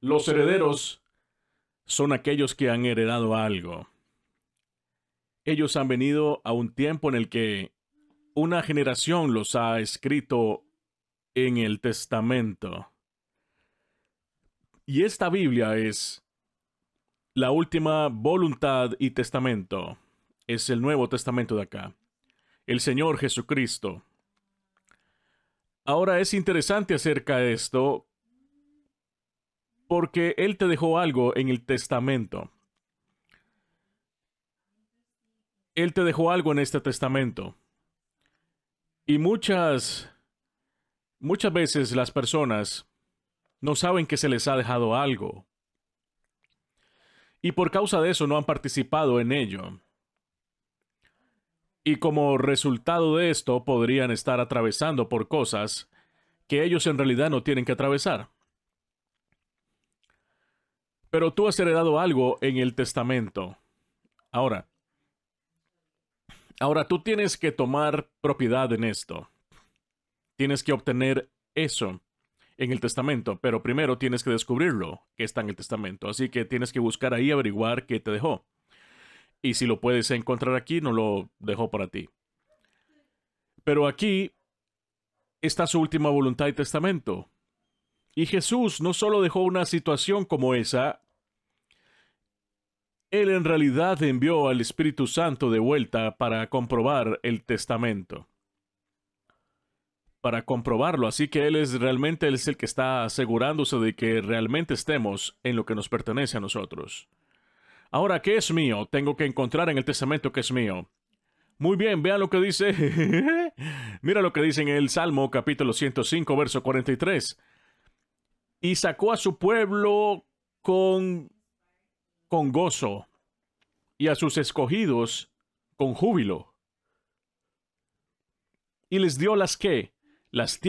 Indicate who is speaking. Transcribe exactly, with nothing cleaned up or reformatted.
Speaker 1: Los herederos son aquellos que han heredado algo. Ellos han venido a un tiempo en el que una generación los ha escrito en el testamento. Y esta Biblia es la última voluntad y testamento. Es el Nuevo Testamento de acá. El Señor Jesucristo. Ahora es interesante acerca de esto porque Él te dejó algo en el testamento. Él te dejó algo en este testamento. Y muchas, muchas veces las personas no saben que se les ha dejado algo. Y por causa de eso no han participado en ello. Y como resultado de esto podrían estar atravesando por cosas que ellos en realidad no tienen que atravesar. Pero tú has heredado algo en el testamento. Ahora, ahora tú tienes que tomar propiedad en esto. Tienes que obtener eso en el testamento, pero primero tienes que descubrirlo que está en el testamento. Así que tienes que buscar ahí averiguar qué te dejó. Y si lo puedes encontrar aquí, no lo dejó para ti. Pero aquí está su última voluntad y testamento. Y Jesús no solo dejó una situación como esa, Él en realidad envió al Espíritu Santo de vuelta para comprobar el testamento. Para comprobarlo, así que Él es realmente él es el que está asegurándose de que realmente estemos en lo que nos pertenece a nosotros. Ahora, ¿qué es mío? Tengo que encontrar en el testamento que es mío. Muy bien, vean lo que dice. Mira lo que dice en el Salmo capítulo ciento cinco, verso cuarenta y tres. Y sacó a su pueblo con, con gozo, y a sus escogidos con júbilo. Y les dio las que, las